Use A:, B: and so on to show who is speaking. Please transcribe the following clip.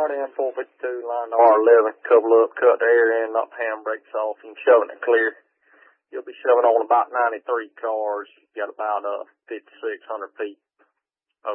A: RDM 452, line to R11, couple up, cut the air in, knock the handbrakes off, and shoving it clear. You'll be shoving on about 93 cars. You got about 5,600 feet.